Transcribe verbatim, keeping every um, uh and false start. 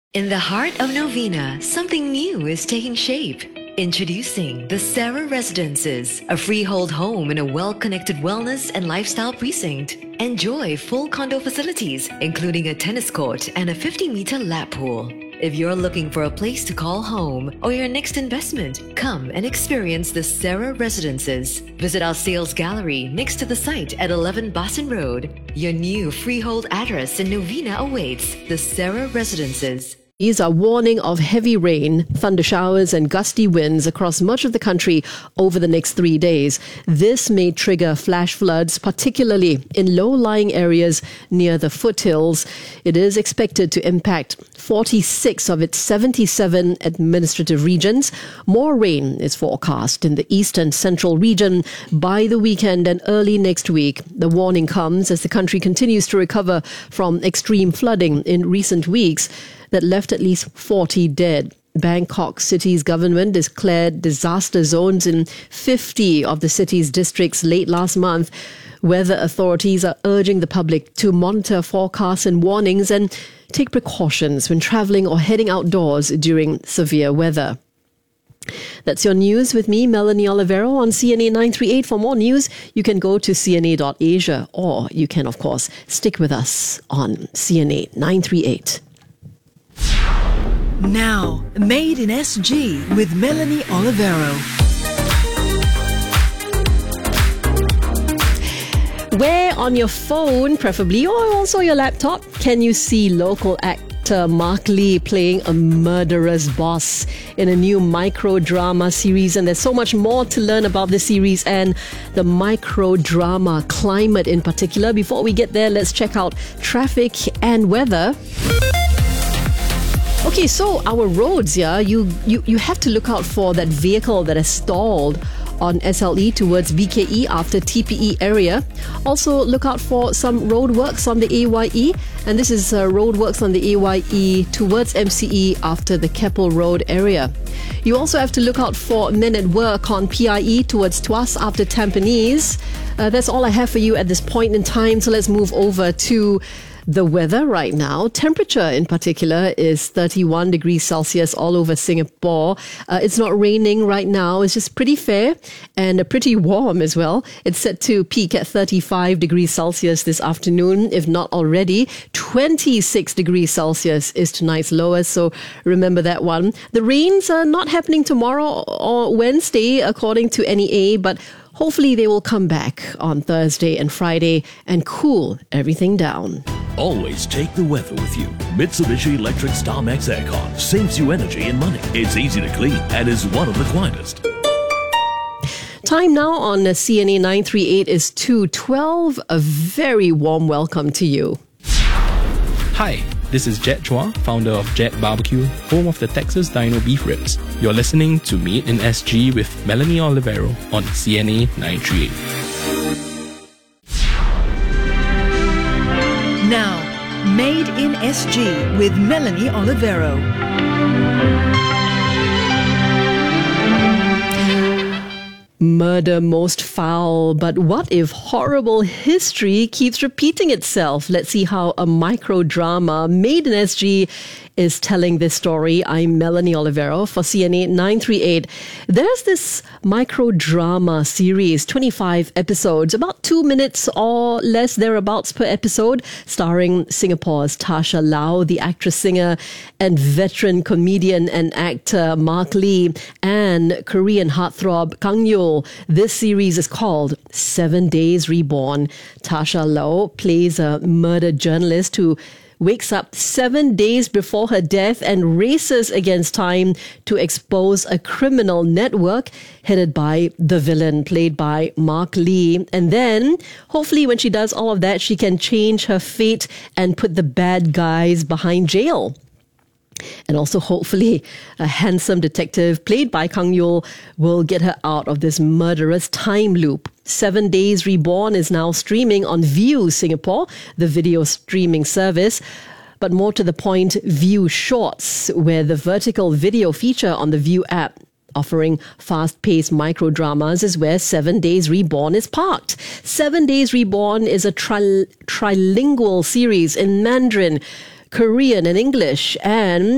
In the heart of Novena, something new is taking shape. Introducing the Sarah Residences, a freehold home in a well-connected wellness and lifestyle precinct. Enjoy full condo facilities, including a tennis court and a fifty-meter lap pool. If you're looking for a place to call home or your next investment, come and experience the Sarah Residences. Visit our sales gallery next to the site at eleven Bassin Road. Your new freehold address in Novena awaits. The Sarah Residences. These are warning of heavy rain, thunder showers and gusty winds across much of the country over the next three days. This may trigger flash floods, particularly in low-lying areas near the foothills. It is expected to impact forty-six of its seventy-seven administrative regions. More rain is forecast in the east and central region by the weekend and early next week. The warning comes as the country continues to recover from extreme flooding in recent weeks that left at least forty dead. Bangkok city's government declared disaster zones in fifty of the city's districts late last month. Weather authorities are urging the public to monitor forecasts and warnings and take precautions when travelling or heading outdoors during severe weather. That's your news with me, Melanie Olivero, on C N A nine three eight. For more news, you can go to c n a dot asia, or you can, of course, stick with us on C N A nine three eight. Now, Made in S G with Melanie Olivero. Where on your phone, preferably, or also your laptop, can you see local actor Mark Lee playing a murderous boss in a new micro-drama series? And there's so much more to learn about this series and the micro-drama climate in particular. Before we get there, let's check out traffic and weather. Okay, so our roads, yeah, you, you, you have to look out for that vehicle that is stalled on S L E towards B K E after T P E area. Also, look out for some road works on the A Y E, and this is uh, road works on the A Y E towards M C E after the Keppel Road area. You also have to look out for men at work on P I E towards Tuas after Tampines. Uh, that's all I have for you at this point in time, so let's move over to the weather right now. Temperature in particular is thirty-one degrees Celsius all over Singapore. Uh, it's not raining right now. It's just pretty fair and uh, pretty warm as well. It's set to peak at thirty-five degrees Celsius this afternoon, if not already. twenty-six degrees Celsius is tonight's lowest, so remember that one. The rains are not happening tomorrow or Wednesday, according to N E A, but hopefully they will come back on Thursday and Friday and cool everything down. Always take the weather with you. Mitsubishi Electric StarMax Aircon saves you energy and money. It's easy to clean and is one of the quietest. Time now on C N A nine three eight is two twelve. A very warm welcome to you. Hi, this is Jet Chua, founder of Jet Barbecue, home of the Texas Dino Beef Ribs. You're listening to Made in S G with Melanie Olivero on C N A nine three eight. Now, Made in S G with Melanie Olivero. Murder most foul, but what if horrible history keeps repeating itself? Let's see how a micro-drama Made in S G is telling this story. I'm Melanie Olivero for C N A nine three eight. There's this micro-drama series, twenty-five episodes, about two minutes or less thereabouts per episode, starring Singapore's Tasha Lau, the actress, singer, and veteran comedian and actor Mark Lee, and Korean heartthrob Kang Yeol. This series is called Seven Days Reborn. Tasha Lau plays a murder journalist who wakes up seven days before her death and races against time to expose a criminal network headed by the villain, played by Mark Lee. And then, hopefully when she does all of that, she can change her fate and put the bad guys behind jail. And also, hopefully, a handsome detective played by Kang Yeol will get her out of this murderous time loop. Seven Days Reborn is now streaming on View Singapore, the video streaming service. But more to the point, View Shorts, where the vertical video feature on the View app offering fast-paced micro-dramas, is where Seven Days Reborn is parked. Seven Days Reborn is a tri- trilingual series in Mandarin, Korean and English, and